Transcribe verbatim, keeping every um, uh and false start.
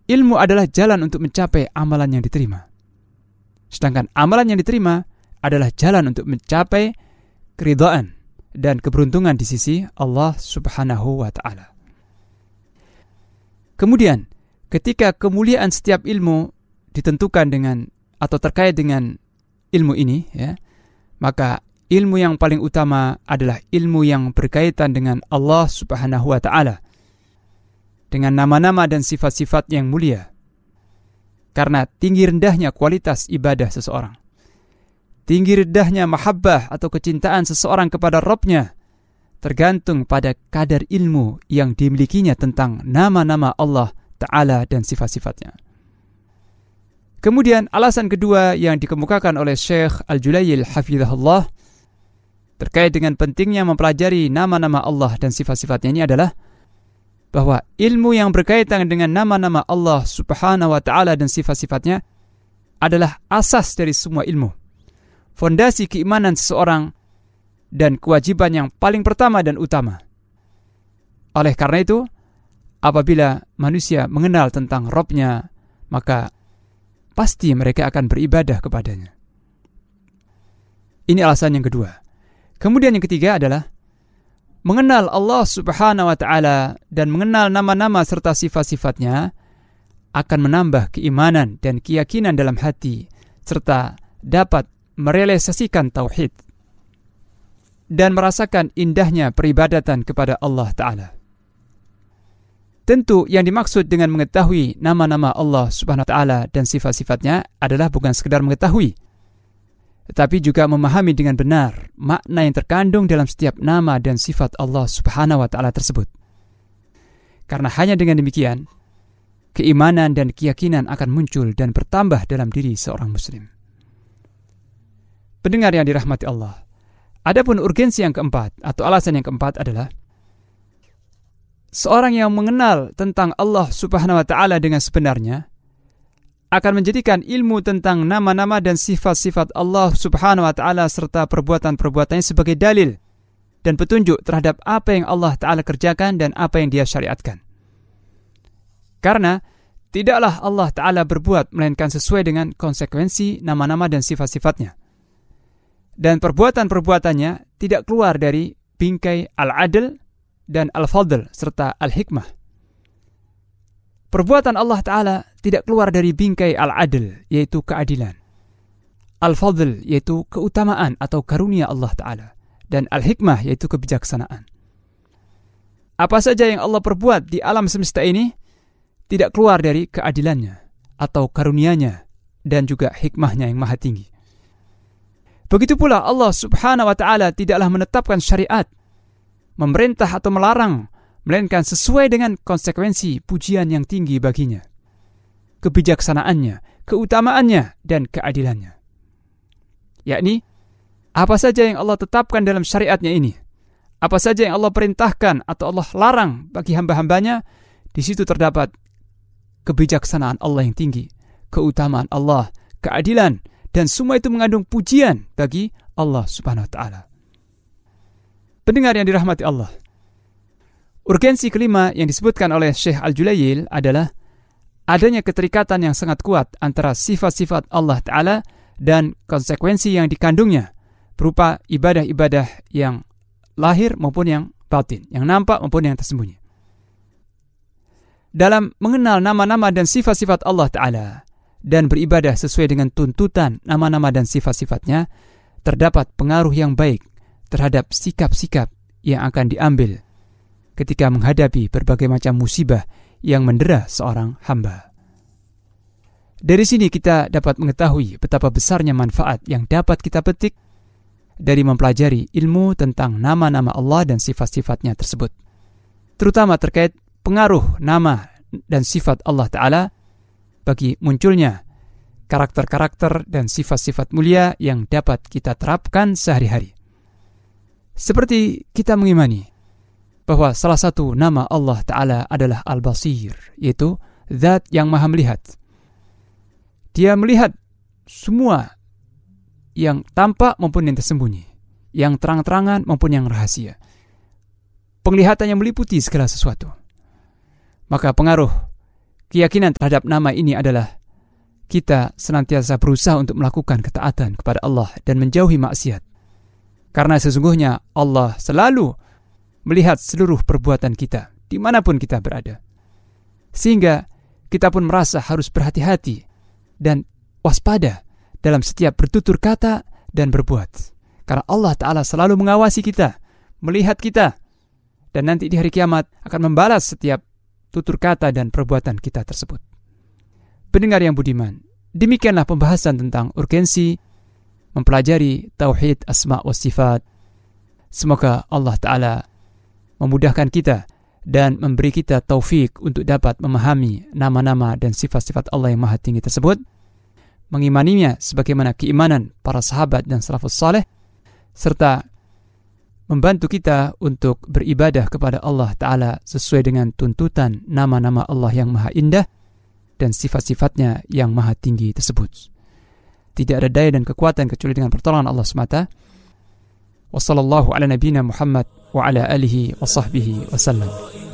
ilmu adalah jalan untuk mencapai amalan yang diterima. Sedangkan amalan yang diterima adalah jalan untuk mencapai keridhaan dan keberuntungan di sisi Allah Subhanahu wa ta'ala. Kemudian, ketika kemuliaan setiap ilmu ditentukan dengan atau terkait dengan ilmu ini, ya, maka ilmu yang paling utama adalah ilmu yang berkaitan dengan Allah Subhanahu wa ta'ala, dengan nama-nama dan sifat-sifat yang mulia. Karena tinggi rendahnya kualitas ibadah seseorang, tinggi rendahnya mahabbah atau kecintaan seseorang kepada Rabb-Nya tergantung pada kadar ilmu yang dimilikinya tentang nama-nama Allah Ta'ala dan sifat-sifatnya. Kemudian alasan kedua yang dikemukakan oleh Syekh Al-Julayil hafizahullah terkait dengan pentingnya mempelajari nama-nama Allah dan sifat-sifatnya ini adalah bahwa ilmu yang berkaitan dengan nama-nama Allah Subhanahu wa ta'ala dan sifat-sifatnya adalah asas dari semua ilmu, fondasi keimanan seseorang dan kewajiban yang paling pertama dan utama. Oleh karena itu, apabila manusia mengenal tentang Rabb-Nya, maka pasti mereka akan beribadah kepadanya. Ini alasan yang kedua. Kemudian yang ketiga adalah mengenal Allah Subhanahu wa ta'ala dan mengenal nama-nama serta sifat-sifatnya akan menambah keimanan dan keyakinan dalam hati serta dapat merealisasikan tauhid dan merasakan indahnya peribadatan kepada Allah Ta'ala. Tentu yang dimaksud dengan mengetahui nama-nama Allah Subhanahu wa ta'ala dan sifat-sifatnya adalah bukan sekedar mengetahui, tetapi juga memahami dengan benar makna yang terkandung dalam setiap nama dan sifat Allah Subhanahu wa ta'ala tersebut. Karena hanya dengan demikian, keimanan dan keyakinan akan muncul dan bertambah dalam diri seorang muslim. Pendengar yang dirahmati Allah, adapun urgensi yang keempat atau alasan yang keempat adalah seorang yang mengenal tentang Allah Subhanahu wa ta'ala dengan sebenarnya akan menjadikan ilmu tentang nama-nama dan sifat-sifat Allah Subhanahu wa ta'ala serta perbuatan-perbuatannya sebagai dalil dan petunjuk terhadap apa yang Allah Ta'ala kerjakan dan apa yang Dia syariatkan. Karena tidaklah Allah Ta'ala berbuat melainkan sesuai dengan konsekuensi nama-nama dan sifat-sifatnya. Dan perbuatan-perbuatannya tidak keluar dari bingkai al-adl dan al-fadl serta al-hikmah. Perbuatan Allah Ta'ala tidak keluar dari bingkai al-adl, yaitu keadilan, al-fadl, yaitu keutamaan atau karunia Allah Ta'ala, dan al-hikmah, yaitu kebijaksanaan. Apa saja yang Allah perbuat di alam semesta ini tidak keluar dari keadilannya atau karunianya dan juga hikmahnya yang maha tinggi. Begitu pula Allah Subhanahu wa ta'ala tidaklah menetapkan syariat, memerintah atau melarang, melainkan sesuai dengan konsekuensi pujian yang tinggi baginya, kebijaksanaannya, keutamaannya, dan keadilannya. Yakni, apa saja yang Allah tetapkan dalam syariatnya ini, apa saja yang Allah perintahkan atau Allah larang bagi hamba-hambanya, di situ terdapat kebijaksanaan Allah yang tinggi, keutamaan Allah, keadilan, dan semua itu mengandung pujian bagi Allah Subhanahu wa ta'ala. Pendengar yang dirahmati Allah, urgensi kelima yang disebutkan oleh Syekh Al-Julayil adalah adanya keterikatan yang sangat kuat antara sifat-sifat Allah Ta'ala dan konsekuensi yang dikandungnya berupa ibadah-ibadah yang lahir maupun yang batin, yang nampak maupun yang tersembunyi. Dalam mengenal nama-nama dan sifat-sifat Allah Ta'ala dan beribadah sesuai dengan tuntutan nama-nama dan sifat-sifatnya, terdapat pengaruh yang baik terhadap sikap-sikap yang akan diambil ketika menghadapi berbagai macam musibah yang mendera seorang hamba. Dari sini kita dapat mengetahui betapa besarnya manfaat yang dapat kita petik dari mempelajari ilmu tentang nama-nama Allah dan sifat-sifatnya tersebut, terutama terkait pengaruh nama dan sifat Allah Ta'ala bagi munculnya karakter-karakter dan sifat-sifat mulia yang dapat kita terapkan sehari-hari. Seperti kita mengimani bahwa salah satu nama Allah Ta'ala adalah Al-Basir, yaitu Zat yang maha melihat. Dia melihat semua yang tampak maupun yang tersembunyi, yang terang-terangan maupun yang rahasia. Penglihatannya meliputi segala sesuatu. Maka pengaruh keyakinan terhadap nama ini adalah kita senantiasa berusaha untuk melakukan ketaatan kepada Allah dan menjauhi maksiat. Karena sesungguhnya Allah selalu melihat seluruh perbuatan kita, dimanapun kita berada. Sehingga kita pun merasa harus berhati-hati dan waspada dalam setiap bertutur kata dan berbuat. Karena Allah Ta'ala selalu mengawasi kita, melihat kita, dan nanti di hari kiamat akan membalas setiap tutur kata dan perbuatan kita tersebut. Pendengar yang budiman, demikianlah pembahasan tentang urgensi mempelajari tauhid asma wa sifat. Semoga Allah Ta'ala memudahkan kita dan memberi kita taufik untuk dapat memahami nama-nama dan sifat-sifat Allah yang maha tinggi tersebut, mengimaninya sebagaimana keimanan para sahabat dan salafus saleh, serta membantu kita untuk beribadah kepada Allah Ta'ala sesuai dengan tuntutan nama-nama Allah yang maha indah dan sifat-sifatnya yang maha tinggi tersebut. Tidak ada daya dan kekuatan kecuali dengan pertolongan Allah semata. Wassallallahu ala nabiyina Muhammad wa ala alihi wa sahbihi wasallam.